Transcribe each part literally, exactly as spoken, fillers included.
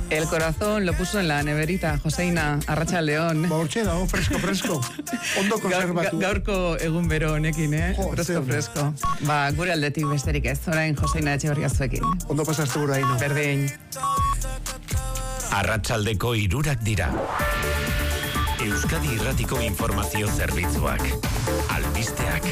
El corazón lo puso en la neverita, Joseina, arratsaldeon. Ba, hortxe dago, fresko, fresko. Ondo konservatu. Gaurko egun bero honekin, eh? Jo, fresko, fresko. Ba, gure aldetik besterik ez, orain Joseina Etxeberria zuekin. Ondo pasazte gura ino. Berdin. Arratsaldeko hirurak dira. Euskadi Irratiko Informazio Zerbitzuak. Albisteak.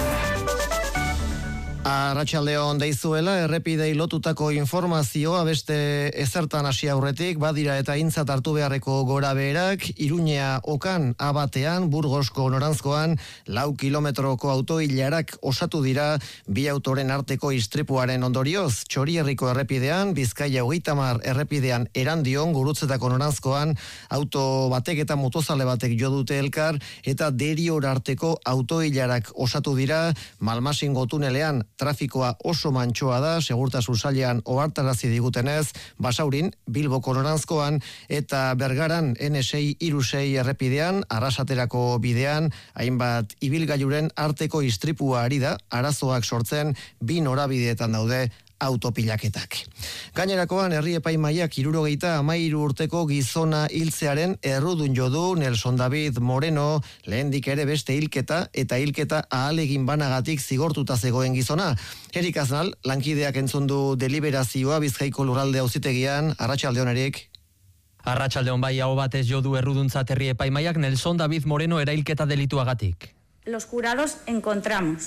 Arratsaldeon deizuela, errepidei lotutako informazioa beste ezertan hasi aurretik, badira eta aintzat hartu beharreko gora beherak, Iruñea Okan abatean, Burgosko noranzkoan, lau kilometroko autoilarak osatu dira bi autoren arteko istripuaren ondorioz, Txorierriko errepidean, Bizkaia hogeita hamar errepidean Erandion, Gurutzetako noranzkoan, auto batek eta motozale batek jo dute elkar, eta Derior arteko autoilarak osatu dira, Malmasingo tunelean, trafikoa oso mantsoa da, segurtasun sailean ohartarazi digutenez, Basaurin, Bilboko noranzkoan, eta Bergaran N sei hiru sei errepidean, Arrasaterako bidean, hainbat ibilgailuren arteko istripua ari da, arazoak sortzen, bi norabideetan daude autopilaketak. Gainerakoan, herri epaimaiak hirurogeita hamairu urteko gizona hiltzearen errudun jo du Nelson David Moreno, lehendik ere beste hilketa eta hilketa ahalegin banagatik zigortuta zegoen gizona. Erik Aznal, lankideak entzun du deliberazioa Bizkaiko lurralde auzitegian, arratsaldeon Erik. Arratsaldeon bai, hau batez jo du erruduntzat herri epaimaiak Nelson David Moreno erailketa delituagatik. Los jurados encontramos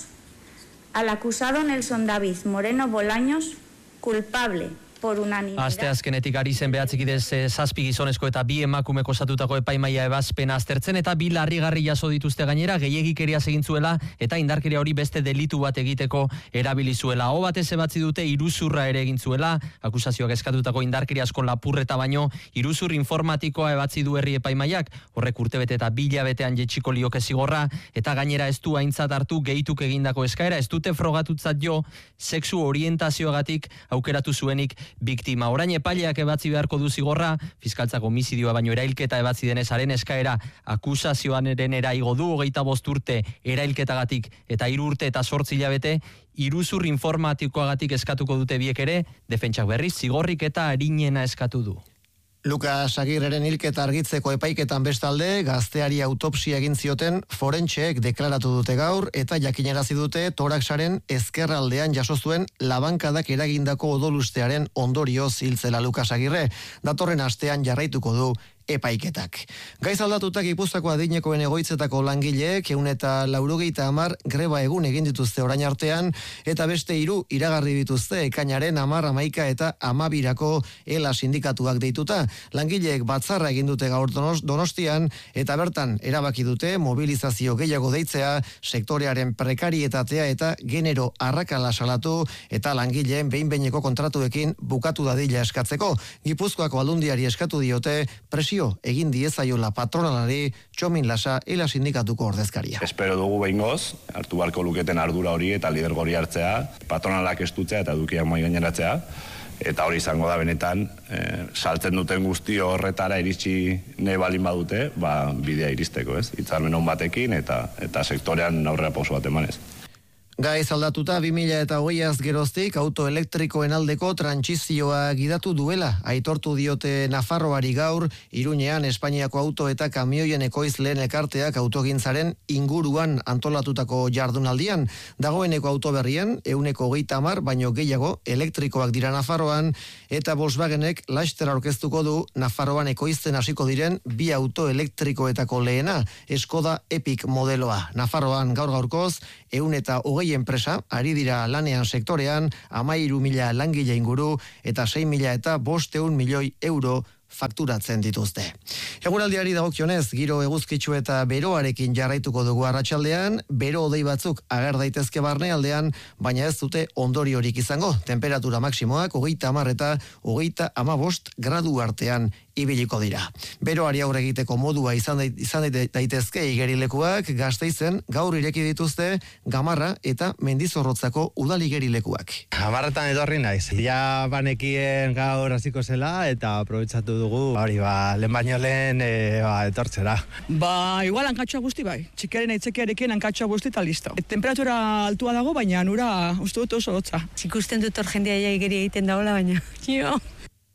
al acusado Nelson David Moreno Bolaños culpable por unanimidad. Aste azkenetik ari zen behatzikidez zazpi gizonezko eta bi emakumeko osatutako epaimaia ebazpena aztertzen eta bi larrigarri jaso dituzte gainera gehiegikeria egin zuela eta indarkeria hori beste delitu bat egiteko erabili zuela. Aho batez ebatzi dute iruzurra ere egin zuela, akusazioak eskatutako indarkeriazko lapurreta baino iruzur informatikoa ebatzi du herri epaimaiak, horrek urtebete eta bilabetean jetxiko lioke zigorra eta gainera ez du aintzat hartu gehituk egindako eskaera, ez dute frogatutzat jo sexu orientazioagatik aukeratu zuenik biktima. Orain epaileak ebatzi beharko du zigorra, fiskaltzak homizidioa baino erailketa ebatzi denezaren eskaera akusazioan erenera igo du hogeita bost urte erailketagatik eta hiru urte eta zortzi hilabete iruzur informatikoagatik eskatuko dute biek ere, defentsak berriz zigorrik eta arinena eskatu du. Lukas Agirreren hilketa argitzeko epaiketan bestalde, gazteari autopsia egin zioten forentxeek deklaratu dute gaur eta jakinarazi dute toraxaren ezkerraldean jaso zuen labankadak eragindako odolustearen ondorioz hiltzela Lukas Agirre. Datorren astean jarraituko du epaiketak. Gaiz aldatutak Gipuzkoako adinekoen egoitzetako langileek ehun eta laurogeita hamar greba egun egin dituzte orain artean eta beste hiru iragarri dituzte ekainaren hamar, hamaika eta hamabirako ela sindikatuak deituta. Langileek batzarra egin dute gaur Donostian eta bertan erabaki dute mobilizazio gehiago deitzea, sektorearen prekarietatea eta genero arrakala salatu eta langileen behin-behineko kontratuekin bukatu dadila eskatzeko. Gipuzkoako aldundiari eskatu diote presio egin diezaiola patronalari Txomin Lasa ela sindikatuko ordezkaria. Espero dugu behingoz, hartu barko luketen ardura hori eta lidergo hori hartzea, patronalak estutzea eta edukiak mai gaineratzea, eta hori izango da benetan, e, saltzen duten guztio horretara iritsi nahi balin badute, ba, bidea iristeko, ez? Hitzarmen on batekin eta eta sektorean aurrera pauso bat emanez. Gaiz aldatuta bi mila hogeiaz geroztik auto elektrikoen aldeko trantsizioa gidatu duela. Aitortu diote Nafarroari gaur, Iruñean Espainiako auto eta kamioien ekoizleen elkarteak autogintzaren inguruan antolatutako jardunaldian. Dagoeneko auto berrien, ehuneko hogeita hamar baino gehiago elektrikoak dira Nafarroan, eta Volkswagenek laster aurkeztuko du Nafarroan ekoizten hasiko diren bi auto elektrikoetako lehena, Skoda Epic modeloa. Nafarroan gaur gaurkoz, ehun eta hogei enpresa, ari dira lanean sektorean, hamairu mila langile inguru eta sei mila eta bosteun milioi euro fakturatzen dituzte. Eguraldiari dagokionez, giro eguzkitsu eta beroarekin jarraituko dugu arratsaldean, bero hodei batzuk ager daitezke barnealdean, baina ez dute ondoriorik izango. Temperatura maksimoak hogeita hamar eta hogeita hamabost gradu artean ibiliko dira. Beroari aurre egiteko modua izan, dait, izan daitezke igerilekuak, Gasteizen gaur ireki dituzte Gamarra eta Mendizorrotzako udaligerilecuak. Gamarretan etorri naiz. Ja banekien gaur hasiko zela eta aprobetxatu dugu, hori ba, lehen baino lehen e, ba, etortzera. Ba, igual hankatxoa guzti bai. Txikiaren aitzekiarekin hankatxoa guzti eta listo. E, temperatura altua dago, baina nura uste dut oso hotza. Ikusten dut hor jendea ja igeri egiten dagoela, baina. Jo.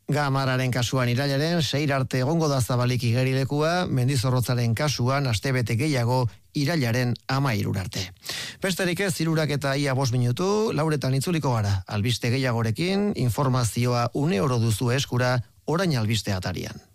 Gamararen kasuan irailaren seir arte egongo da zabalik igerilekua, Mendizorrotzaren kasuan astebete gehiago irailaren amairur arte. Besterik ez, hirurak eta ia bost minutu, lauretan itzuliko gara. Albiste gehiagorekin, informazioa une oro duzu eskura, orain albiste atarian.